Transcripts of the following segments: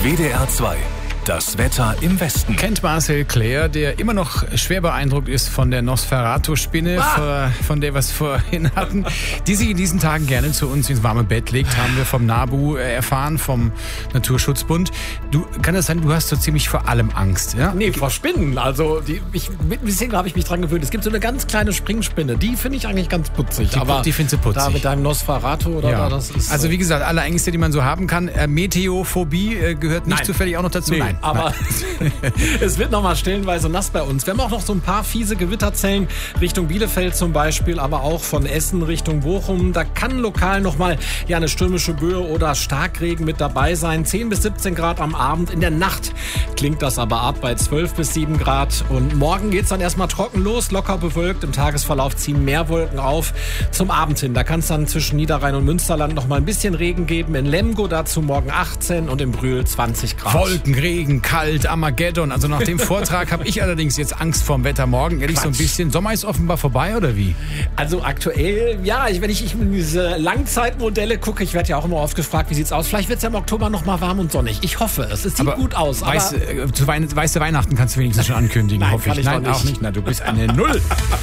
WDR 2. Das Wetter im Westen. Kennt Marcel Claire, der immer noch schwer beeindruckt ist von der Nosferatu-Spinne, von der wir es vorhin hatten, die sich in diesen Tagen gerne zu uns ins warme Bett legt, haben wir vom NABU erfahren, vom Naturschutzbund. Kann das sein, du hast so ziemlich vor allem Angst, ja? Nee, vor Spinnen. Also, mit ein bisschen habe ich mich dran gewöhnt. Es gibt so eine ganz kleine Springspinne, die finde ich eigentlich ganz putzig. Die findest du putzig. Da mit deinem Nosferatu oder ja. das ist also wie gesagt, alle Ängste, die man so haben kann. Meteophobie gehört nicht zufällig auch noch dazu? Nee, aber es wird nochmal stellenweise nass bei uns. Wir haben auch noch so ein paar fiese Gewitterzellen Richtung Bielefeld zum Beispiel, aber auch von Essen Richtung Bochum. Da kann lokal nochmal eine stürmische Böe oder Starkregen mit dabei sein. 10 bis 17 Grad am Abend. In der Nacht klingt das aber ab bei 12 bis 7 Grad. Und morgen geht es dann erstmal trocken los, locker bewölkt. Im Tagesverlauf ziehen mehr Wolken auf. Zum Abend hin, da kann es dann zwischen Niederrhein und Münsterland nochmal ein bisschen Regen geben. In Lemgo dazu morgen 18 und in Brühl 20 Grad. Wolken, Regen, kalt, Armageddon. Also nach dem Vortrag habe ich allerdings jetzt Angst vorm Wetter morgen. Ehrlich, so ein bisschen. Sommer ist offenbar vorbei, oder wie? Also aktuell, ja, wenn ich in diese Langzeitmodelle gucke, ich werde ja auch immer oft gefragt, wie sieht's aus? Vielleicht wird es ja im Oktober nochmal warm und sonnig. Ich hoffe es. Es sieht gut aus. Zu Weihnachten kannst du wenigstens schon ankündigen, Nein, hoffe ich. Nein, auch nicht. Na, du bist eine Null.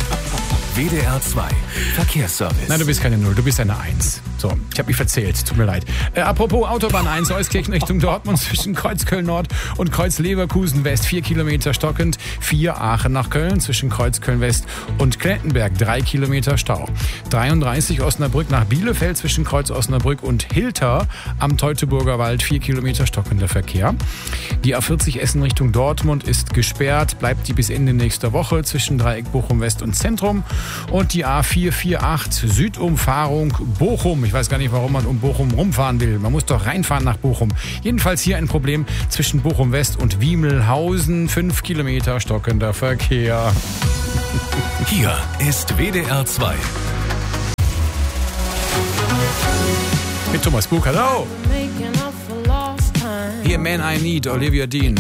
WDR 2. Verkehrsservice. Nein, du bist keine Null, du bist eine 1. So, ich habe mich verzählt, tut mir leid. Apropos Autobahn 1, Euskirchen Richtung Dortmund zwischen Kreuz Köln Nord und Kreuz Leverkusen West 4 Kilometer stockend. 4 Aachen nach Köln zwischen Kreuz Köln West und Klettenberg 3 Kilometer Stau. 33 Osnabrück nach Bielefeld zwischen Kreuz Osnabrück und Hilter am Teutoburger Wald 4 Kilometer stockender Verkehr. Die A40 Essen Richtung Dortmund ist gesperrt, bleibt die bis Ende nächster Woche zwischen Dreieck Bochum West und Zentrum. Und die A448 Südumfahrung Bochum. Ich weiß gar nicht, warum man um Bochum rumfahren will. Man muss doch reinfahren nach Bochum. Jedenfalls hier ein Problem zwischen Bochum West und Wiemelhausen. 5 Kilometer stockender Verkehr. Hier ist WDR 2. Mit Thomas Buch, hallo. Hier Man I Need, Olivia Dean.